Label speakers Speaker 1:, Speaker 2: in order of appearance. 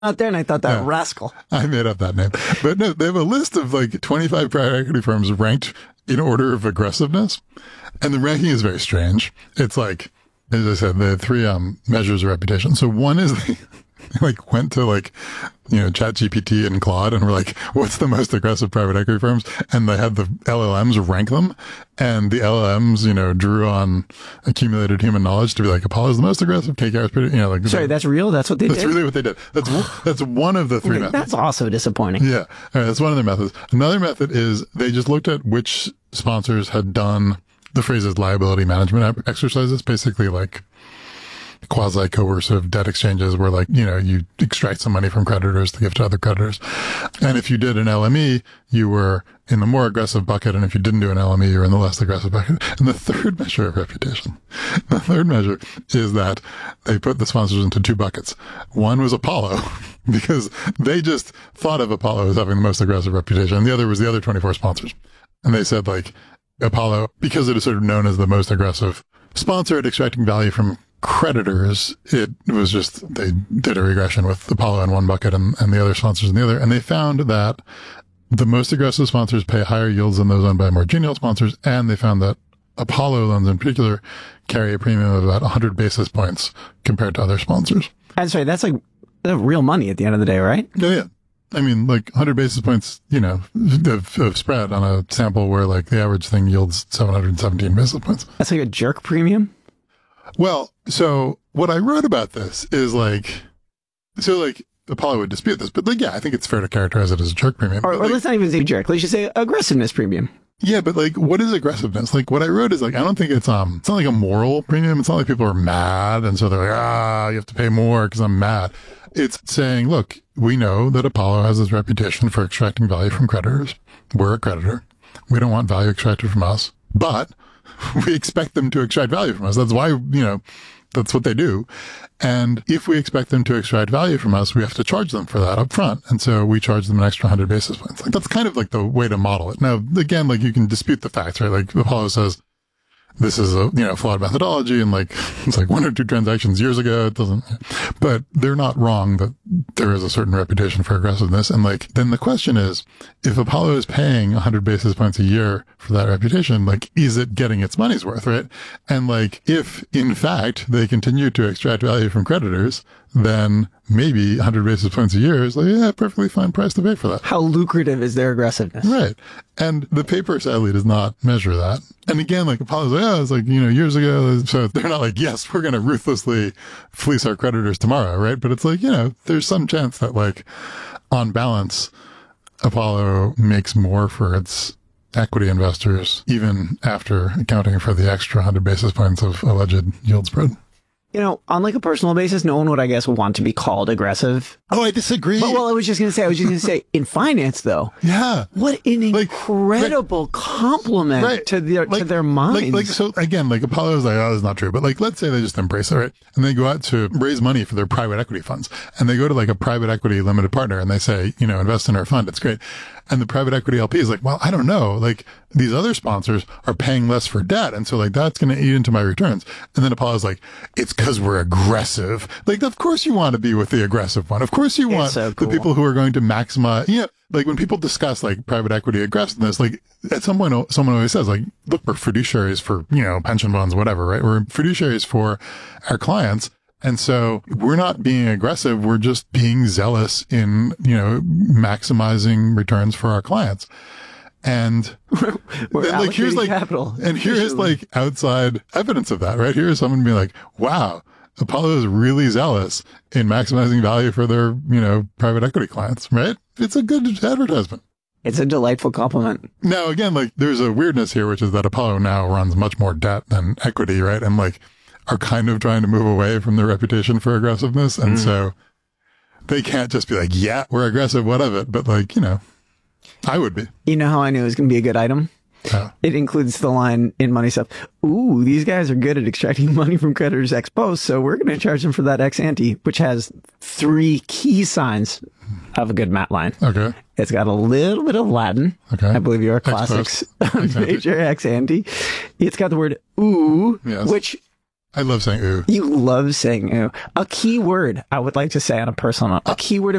Speaker 1: out there, and I thought that rascal.
Speaker 2: I made up that name. But no, they have a list of like 25 private equity firms ranked in order of aggressiveness. And the ranking is very strange. It's like, as I said, the three measures of reputation. So one is they like went to like, ChatGPT and Claude and were like, what's the most aggressive private equity firms? And they had the LLMs rank them. And the LLMs, drew on accumulated human knowledge to be like, Apollo's the most aggressive, KKR is pretty, like.
Speaker 1: Sorry, that's real? That's what they did?
Speaker 2: That's really what they did. That's one of the three methods.
Speaker 1: That's also disappointing.
Speaker 2: Yeah. All right, that's one of their methods. Another method is they just looked at which sponsors had done the phrase is liability management exercises, basically like quasi-coercive debt exchanges where like, you extract some money from creditors to give to other creditors. And if you did an LME, you were in the more aggressive bucket. And if you didn't do an LME, you're in the less aggressive bucket. And the third measure of reputation, the third measure is that they put the sponsors into two buckets. One was Apollo because they just thought of Apollo as having the most aggressive reputation. And the other was the other 24 sponsors. And they said like Apollo, because it is sort of known as the most aggressive sponsor at extracting value from creditors, it was just, they did a regression with Apollo in one bucket and the other sponsors in the other. And they found that the most aggressive sponsors pay higher yields than those owned by more genial sponsors. And they found that Apollo loans in particular carry a premium of about 100 basis points compared to other sponsors.
Speaker 1: I'm sorry, that's like real money at the end of the day, right?
Speaker 2: Yeah. I mean, like 100 basis points, of spread on a sample where like the average thing yields 717 basis points.
Speaker 1: That's like a jerk premium?
Speaker 2: Well, so what I wrote about this is like, Apollo would dispute this, but like, yeah, I think it's fair to characterize it as a jerk premium.
Speaker 1: Or let's not even say jerk. Let's just say aggressiveness premium.
Speaker 2: Yeah, but like, what is aggressiveness? Like, what I wrote is like, I don't think it's not like a moral premium. It's not like people are mad and so they're like, you have to pay more because I'm mad. It's saying, look, we know that Apollo has this reputation for extracting value from creditors. We're a creditor. We don't want value extracted from us, but we expect them to extract value from us. That's why, that's what they do. And if we expect them to extract value from us, we have to charge them for that up front. And so we charge them an extra 100 basis points. Like that's kind of like the way to model it. Now, again, like you can dispute the facts, right? Like Apollo says, this is a, flawed methodology and like, it's like one or two transactions years ago. It doesn't, but they're not wrong that there is a certain reputation for aggressiveness. And like, then the question is, if Apollo is paying 100 basis points a year for that reputation, like, is it getting its money's worth, right? And like, if in fact they continue to extract value from creditors, then maybe 100 basis points a year is like, yeah, perfectly fine price to pay for that.
Speaker 1: How lucrative is their aggressiveness?
Speaker 2: Right. And the paper sadly does not measure that. And again, like Apollo's like, it's like, years ago. So they're not like, yes, we're going to ruthlessly fleece our creditors tomorrow. Right. But it's like, there's some chance that like on balance, Apollo makes more for its equity investors, even after accounting for the extra 100 basis points of alleged yield spread.
Speaker 1: On like a personal basis, no one would, I guess, want to be called aggressive.
Speaker 2: Oh, I disagree.
Speaker 1: But, I was just going to say, in finance, though.
Speaker 2: Yeah.
Speaker 1: What an incredible compliment to their minds.
Speaker 2: So again, like Apollo is like, oh, that's not true. But like, let's say they just embrace it, right? And they go out to raise money for their private equity funds. And they go to like a private equity limited partner and they say, invest in our fund. It's great. And the private equity LP is like, well, I don't know. Like these other sponsors are paying less for debt. And so like, that's going to eat into my returns. And then Apollo's like, it's because we're aggressive. Like, of course you want to be with the aggressive one. Of course you want the people who are going to maximize, like when people discuss like private equity aggressiveness, like at some point, someone always says like, look, we're fiduciaries for, pension funds, whatever, right? We're fiduciaries for our clients. And so we're not being aggressive. We're just being zealous in, maximizing returns for our clients. And
Speaker 1: we're
Speaker 2: like, here's like,
Speaker 1: capital.
Speaker 2: And here is like outside evidence of that, right? Here's someone being like, wow, Apollo is really zealous in maximizing value for their, private equity clients, right? It's a good advertisement.
Speaker 1: It's a delightful compliment.
Speaker 2: Now, again, like there's a weirdness here, which is that Apollo now runs much more debt than equity, right? And like, are kind of trying to move away from their reputation for aggressiveness. And so they can't just be like, yeah, we're aggressive, what of it? But like, I would be. You
Speaker 1: know how I knew it was going to be a good item? It includes the line in Money Stuff, ooh, these guys are good at extracting money from creditors ex post, so we're going to charge them for that ex ante, which has 3 key signs of a good Matt line.
Speaker 2: Okay.
Speaker 1: It's got a little bit of Latin.
Speaker 2: Okay.
Speaker 1: I believe your classics major ex ante. It's got the word ooh, which
Speaker 2: I love saying ooh.
Speaker 1: You love saying ooh. A key word I would like to say on a personal note. A key word